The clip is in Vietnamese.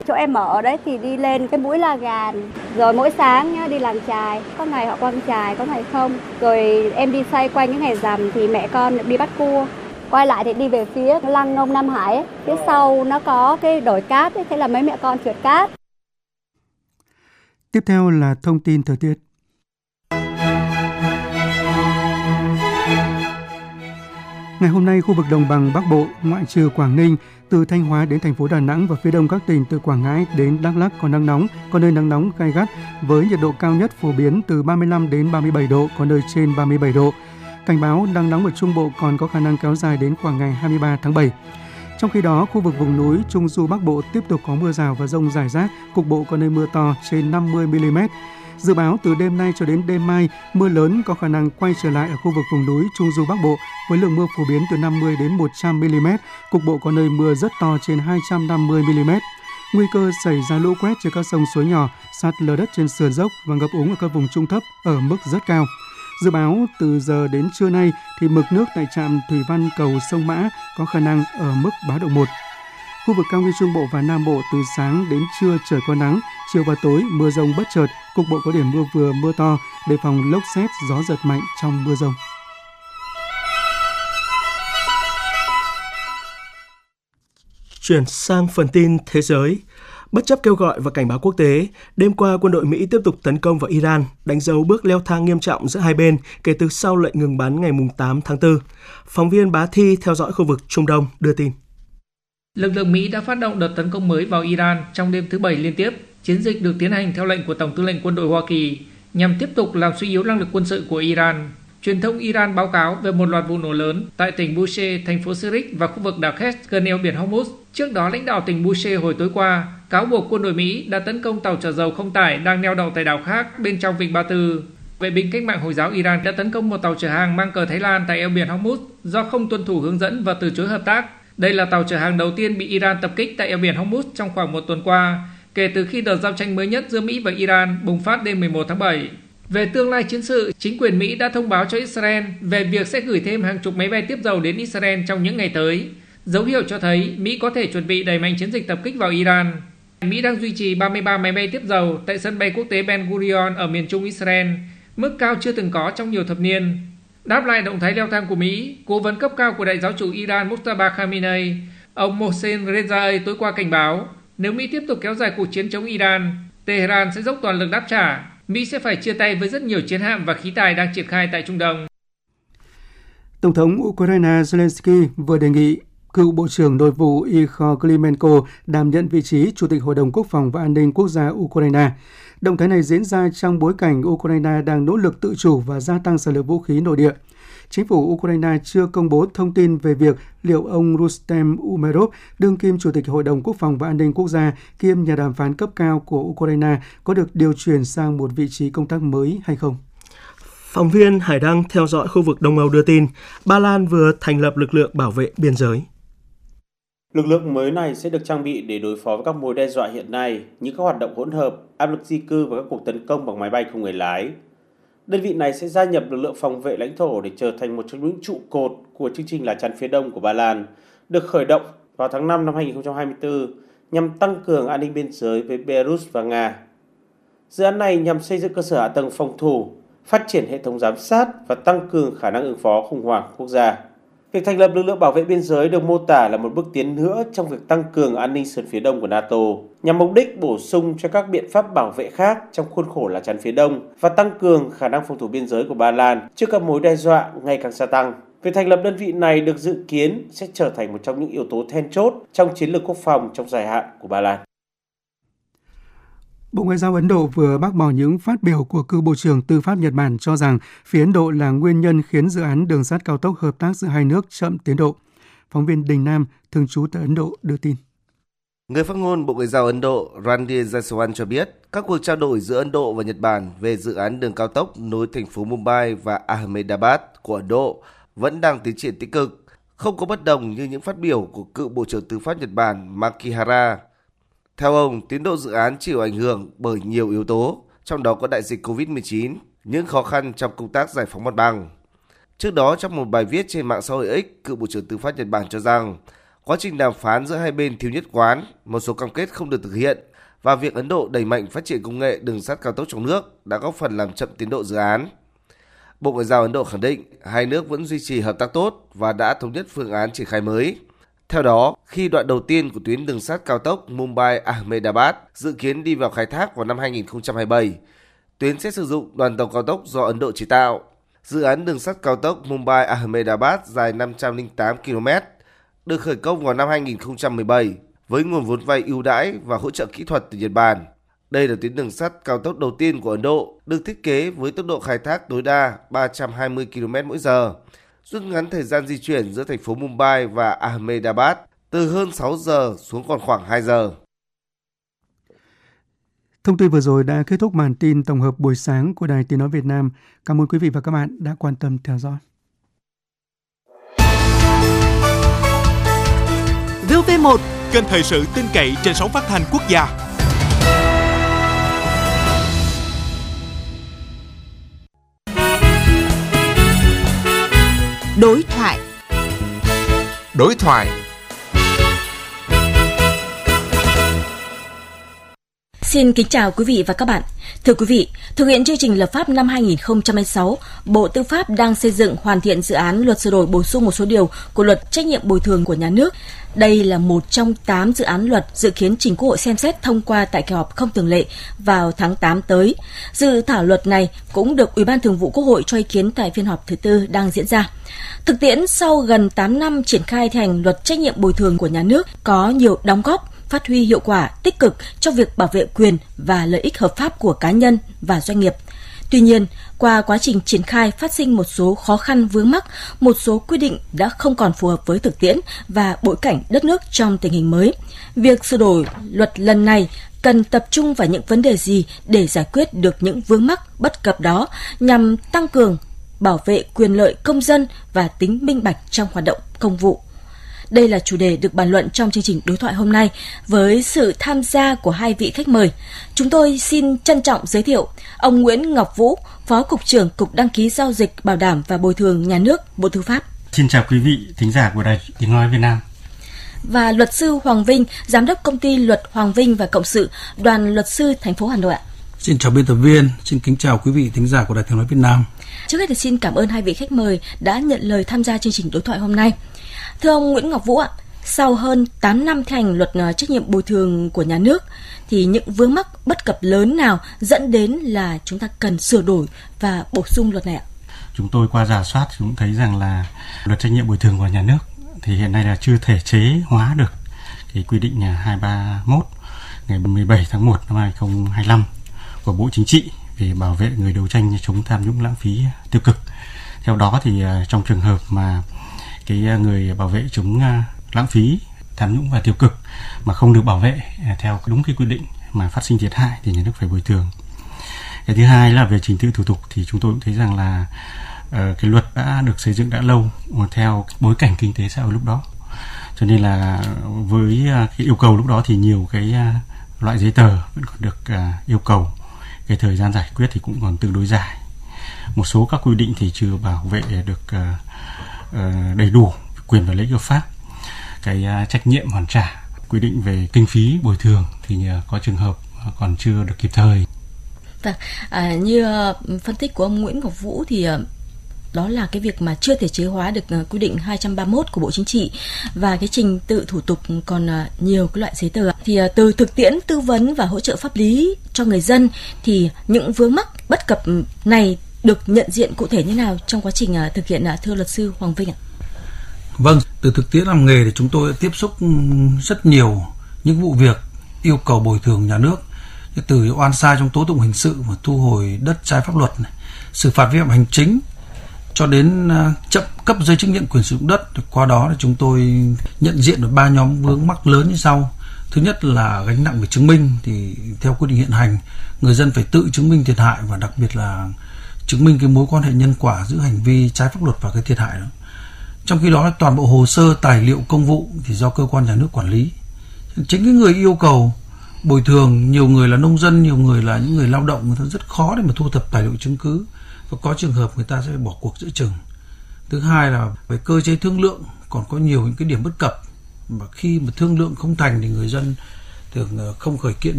Chỗ em ở đấy thì đi lên cái mũi La Gàn, rồi mỗi sáng nhá, đi làng chài, có ngày họ quăng chài, có ngày không. Rồi em đi xoay quanh những ngày rằm thì mẹ con đi bắt cua. Quay lại thì đi về phía Lăng Nông Nam Hải ấy. Phía sau nó có cái đồi cát ấy, thế là mấy mẹ con trượt cát. Tiếp theo là thông tin thời tiết. Ngày hôm nay, khu vực đồng bằng Bắc Bộ, ngoại trừ Quảng Ninh, từ Thanh Hóa đến thành phố Đà Nẵng và phía đông các tỉnh từ Quảng Ngãi đến Đắk Lắk có nắng nóng, có nơi nắng nóng gay gắt với nhiệt độ cao nhất phổ biến từ 35 đến 37 độ, có nơi trên 37 độ. Cảnh báo nắng nóng ở Trung Bộ còn có khả năng kéo dài đến khoảng ngày 23 tháng 7. Trong khi đó, khu vực vùng núi Trung Du Bắc Bộ tiếp tục có mưa rào và dông rải rác, cục bộ có nơi mưa to trên 50 mm. Dự báo từ đêm nay cho đến đêm mai, mưa lớn có khả năng quay trở lại ở khu vực vùng núi Trung Du Bắc Bộ với lượng mưa phổ biến từ 50 đến 100 mm, cục bộ có nơi mưa rất to trên 250 mm. Nguy cơ xảy ra lũ quét trên các sông suối nhỏ, sạt lở đất trên sườn dốc và ngập úng ở các vùng trung thấp ở mức rất cao. Dự báo từ giờ đến trưa nay thì mực nước tại trạm thủy văn cầu sông Mã có khả năng ở mức báo động 1. Khu vực cao nguyên Trung Bộ và Nam Bộ từ sáng đến trưa trời có nắng, chiều và tối mưa dông bất chợt, cục bộ có điểm mưa vừa mưa to, đề phòng lốc sét, gió giật mạnh trong mưa dông. Chuyển sang phần tin thế giới. Bất chấp kêu gọi và cảnh báo quốc tế, đêm qua quân đội Mỹ tiếp tục tấn công vào Iran, đánh dấu bước leo thang nghiêm trọng giữa hai bên kể từ sau lệnh ngừng bắn ngày 8 tháng 4. Phóng viên Bá Thi theo dõi khu vực Trung Đông đưa tin. Lực lượng Mỹ đã phát động đợt tấn công mới vào Iran trong đêm thứ Bảy liên tiếp. Chiến dịch được tiến hành theo lệnh của Tổng tư lệnh quân đội Hoa Kỳ nhằm tiếp tục làm suy yếu năng lực quân sự của Iran. Truyền thông Iran báo cáo về một loạt vụ nổ lớn tại tỉnh Bushehr, thành phố Sirik và khu vực đảo Kerch gần eo biển Hormuz. Trước đó, lãnh đạo tỉnh Bushehr hồi tối qua cáo buộc quân đội Mỹ đã tấn công tàu chở dầu không tải đang neo đậu tại đảo khác bên trong vịnh Ba Tư. Vệ binh cách mạng Hồi giáo Iran đã tấn công một tàu chở hàng mang cờ Thái Lan tại eo biển Hormuz do không tuân thủ hướng dẫn và từ chối hợp tác. Đây là tàu chở hàng đầu tiên bị Iran tập kích tại eo biển Hormuz trong khoảng một tuần qua, kể từ khi đợt giao tranh mới nhất giữa Mỹ và Iran bùng phát đêm 11 tháng 7. Về tương lai chiến sự, chính quyền Mỹ đã thông báo cho Israel về việc sẽ gửi thêm hàng chục máy bay tiếp dầu đến Israel trong những ngày tới. Dấu hiệu cho thấy Mỹ có thể chuẩn bị đẩy mạnh chiến dịch tập kích vào Iran. Mỹ đang duy trì 33 máy bay tiếp dầu tại sân bay quốc tế Ben Gurion ở miền trung Israel, mức cao chưa từng có trong nhiều thập niên. Đáp lại động thái leo thang của Mỹ, cố vấn cấp cao của đại giáo chủ Iran Mojtaba Khamenei, ông Mohsen Rezaei tối qua cảnh báo, nếu Mỹ tiếp tục kéo dài cuộc chiến chống Iran, Tehran sẽ dốc toàn lực đáp trả. Mỹ sẽ phải chia tay với rất nhiều chiến hạm và khí tài đang triển khai tại Trung Đông. Tổng thống Ukraine Zelensky vừa đề nghị cựu Bộ trưởng Nội vụ Igor Klimenko đảm nhận vị trí Chủ tịch Hội đồng Quốc phòng và An ninh Quốc gia Ukraine. Động thái này diễn ra trong bối cảnh Ukraine đang nỗ lực tự chủ và gia tăng sản lượng vũ khí nội địa. Chính phủ Ukraine chưa công bố thông tin về việc liệu ông Rustem Umerov, đương kim Chủ tịch Hội đồng Quốc phòng và An ninh Quốc gia kiêm nhà đàm phán cấp cao của Ukraine, có được điều chuyển sang một vị trí công tác mới hay không. Phóng viên Hải Đăng theo dõi khu vực Đông Âu đưa tin, Ba Lan vừa thành lập lực lượng bảo vệ biên giới. Lực lượng mới này sẽ được trang bị để đối phó với các mối đe dọa hiện nay như các hoạt động hỗn hợp, áp lực di cư và các cuộc tấn công bằng máy bay không người lái. Đơn vị này sẽ gia nhập lực lượng phòng vệ lãnh thổ để trở thành một trong những trụ cột của chương trình lá chắn phía đông của Ba Lan, được khởi động vào tháng 5 năm 2024 nhằm tăng cường an ninh biên giới với Belarus và Nga. Dự án này nhằm xây dựng cơ sở hạ tầng phòng thủ, phát triển hệ thống giám sát và tăng cường khả năng ứng phó khủng hoảng quốc gia. Việc thành lập lực lượng bảo vệ biên giới được mô tả là một bước tiến nữa trong việc tăng cường an ninh sườn phía đông của NATO, nhằm mục đích bổ sung cho các biện pháp bảo vệ khác trong khuôn khổ lá chắn phía đông và tăng cường khả năng phòng thủ biên giới của Ba Lan trước các mối đe dọa ngày càng gia tăng. Việc thành lập đơn vị này được dự kiến sẽ trở thành một trong những yếu tố then chốt trong chiến lược quốc phòng trong dài hạn của Ba Lan. Bộ Ngoại giao Ấn Độ vừa bác bỏ những phát biểu của cựu Bộ trưởng Tư pháp Nhật Bản cho rằng phía Ấn Độ là nguyên nhân khiến dự án đường sắt cao tốc hợp tác giữa hai nước chậm tiến độ. Phóng viên Đình Nam, thường trú tại Ấn Độ, đưa tin. Người phát ngôn Bộ Ngoại giao Ấn Độ Randir Jaiswal cho biết các cuộc trao đổi giữa Ấn Độ và Nhật Bản về dự án đường cao tốc nối thành phố Mumbai và Ahmedabad của Ấn Độ vẫn đang tiến triển tích cực, không có bất đồng như những phát biểu của cựu Bộ trưởng Tư pháp Nhật Bản Makihara. Theo ông, tiến độ dự án chịu ảnh hưởng bởi nhiều yếu tố, trong đó có đại dịch COVID-19, những khó khăn trong công tác giải phóng mặt bằng. Trước đó, trong một bài viết trên mạng xã hội X, cựu Bộ trưởng Tư pháp Nhật Bản cho rằng Quá trình đàm phán giữa hai bên thiếu nhất quán, một số cam kết không được thực hiện và việc Ấn Độ đẩy mạnh phát triển công nghệ đường sắt cao tốc trong nước đã góp phần làm chậm tiến độ dự án. Bộ Ngoại giao Ấn Độ khẳng định hai nước vẫn duy trì hợp tác tốt và đã thống nhất phương án triển khai mới. Theo đó, khi đoạn đầu tiên của tuyến đường sắt cao tốc Mumbai-Ahmedabad dự kiến đi vào khai thác vào năm 2027, tuyến sẽ sử dụng đoàn tàu cao tốc do Ấn Độ chế tạo. Dự án đường sắt cao tốc Mumbai-Ahmedabad dài 508 km, được khởi công vào năm 2017 với nguồn vốn vay ưu đãi và hỗ trợ kỹ thuật từ Nhật Bản. Đây là tuyến đường sắt cao tốc đầu tiên của Ấn Độ, được thiết kế với tốc độ khai thác tối đa 320 km/h, rút ngắn thời gian di chuyển giữa thành phố Mumbai và Ahmedabad từ hơn 6 giờ xuống còn khoảng 2 giờ. Thông tin vừa rồi đã kết thúc bản tin tổng hợp buổi sáng của Đài Tiếng nói Việt Nam. Cảm ơn quý vị và các bạn đã quan tâm theo dõi. VOV1, kênh thời sự tin cậy trên sóng phát thanh quốc gia. Đối thoại. Xin kính chào quý vị và các bạn. Thưa quý vị, thực hiện chương trình lập pháp năm 2026, Bộ Tư pháp đang xây dựng hoàn thiện dự án luật sửa đổi bổ sung một số điều của luật trách nhiệm bồi thường của nhà nước. Đây là một trong 8 dự án luật dự kiến trình Quốc hội xem xét thông qua tại kỳ họp không thường lệ vào tháng 8 tới. Dự thảo luật này cũng được Ủy ban Thường vụ Quốc hội cho ý kiến tại phiên họp thứ 4 đang diễn ra. Thực tiễn sau gần 8 năm triển khai thi hành luật trách nhiệm bồi thường của nhà nước có nhiều đóng góp, phát huy hiệu quả tích cực trong việc bảo vệ quyền và lợi ích hợp pháp của cá nhân và doanh nghiệp. Tuy nhiên, qua quá trình triển khai phát sinh một số khó khăn vướng mắc, một số quy định đã không còn phù hợp với thực tiễn và bối cảnh đất nước trong tình hình mới. Việc sửa đổi luật lần này cần tập trung vào những vấn đề gì để giải quyết được những vướng mắc bất cập đó nhằm tăng cường bảo vệ quyền lợi công dân và tính minh bạch trong hoạt động công vụ. Đây là chủ đề được bàn luận trong chương trình đối thoại hôm nay với sự tham gia của hai vị khách mời. Chúng tôi xin trân trọng giới thiệu ông Nguyễn Ngọc Vũ, Phó Cục trưởng Cục Đăng ký Giao dịch Bảo đảm và Bồi thường Nhà nước, Bộ Tư pháp. Xin chào quý vị thính giả của Đài Tiếng nói Việt Nam. Và luật sư Hoàng Vinh, Giám đốc Công ty Luật Hoàng Vinh và Cộng sự, Đoàn Luật sư thành phố Hà Nội ạ. Xin chào biên tập viên, xin kính chào quý vị thính giả của Đài Tiếng nói Việt Nam. Trước hết thì xin cảm ơn hai vị khách mời đã nhận lời tham gia chương trình đối thoại hôm nay. Thưa ông Nguyễn Ngọc Vũ ạ, sau hơn 8 năm thi hành luật trách nhiệm bồi thường của nhà nước thì những vướng mắc bất cập lớn nào dẫn đến là chúng ta cần sửa đổi và bổ sung luật này ạ? Chúng tôi qua rà soát cũng thấy rằng là luật trách nhiệm bồi thường của nhà nước thì hiện nay là chưa thể chế hóa được cái quy định 231 ngày 17 tháng 1 năm 2025 của Bộ Chính trị về bảo vệ người đấu tranh chống tham nhũng lãng phí tiêu cực. Theo đó thì trong trường hợp mà cái người bảo vệ chống lãng phí tham nhũng và tiêu cực mà không được bảo vệ theo đúng cái quy định mà phát sinh thiệt hại thì nhà nước phải bồi thường. Cái thứ hai là về trình tự thủ tục thì chúng tôi cũng thấy rằng là cái luật đã được xây dựng đã lâu theo bối cảnh kinh tế xã hội lúc đó, cho nên là với cái yêu cầu lúc đó thì nhiều cái loại giấy tờ vẫn còn được yêu cầu, cái thời gian giải quyết thì cũng còn tương đối dài, một số các quy định thì chưa bảo vệ được đầy đủ quyền và lợi ích hợp pháp, cái trách nhiệm hoàn trả, quy định về kinh phí bồi thường thì có trường hợp còn chưa được kịp thời. Như phân tích của ông Nguyễn Ngọc Vũ thì đó là cái việc mà chưa thể chế hóa được quy định 231 của Bộ Chính trị và cái trình tự thủ tục còn nhiều cái loại giấy tờ. Thì từ thực tiễn tư vấn và hỗ trợ pháp lý cho người dân thì những vướng mắc bất cập này được nhận diện cụ thể như nào trong quá trình thực hiện, thưa luật sư Hoàng Vinh ạ? Vâng, từ thực tiễn làm nghề thì chúng tôi đã tiếp xúc rất nhiều những vụ việc yêu cầu bồi thường nhà nước, từ oan sai trong tố tụng hình sự và thu hồi đất trái pháp luật này, xử phạt vi phạm hành chính cho đến chậm cấp giấy chứng nhận quyền sử dụng đất. Qua đó thì chúng tôi nhận diện được 3 nhóm vướng mắc lớn như sau. Thứ nhất là gánh nặng về chứng minh, thì theo quy định hiện hành, người dân phải tự chứng minh thiệt hại và đặc biệt là chứng minh cái mối quan hệ nhân quả giữa hành vi trái pháp luật và cái thiệt hại đó. Trong khi đó toàn bộ hồ sơ tài liệu công vụ thì do cơ quan nhà nước quản lý. Chính cái người yêu cầu bồi thường, nhiều người là nông dân, nhiều người là những người lao động, người ta rất khó để mà thu thập tài liệu chứng cứ và có trường hợp người ta sẽ bỏ cuộc giữa chừng. Thứ hai là về cơ chế thương lượng còn có nhiều những cái điểm bất cập, mà khi mà thương lượng không thành thì người dân thường không khởi kiện